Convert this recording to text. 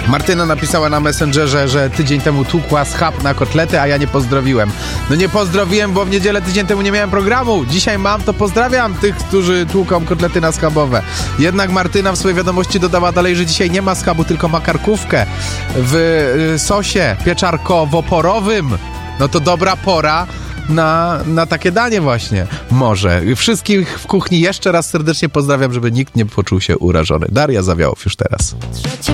Martyna napisała na Messengerze, że tydzień temu tłukła schab na kotlety, a ja nie pozdrowiłem. No nie pozdrowiłem, bo w niedzielę tydzień temu nie miałem programu. Dzisiaj mam, to pozdrawiam tych, którzy tłuką kotlety na schabowe. Jednak Martyna w swojej wiadomości dodała dalej, że dzisiaj nie ma schabu, tylko ma karkówkę w sosie pieczarkowo-porowym. No to dobra pora na takie danie właśnie. Może. Wszystkich w kuchni jeszcze raz serdecznie pozdrawiam, żeby nikt nie poczuł się urażony. Daria Zawiałow już teraz.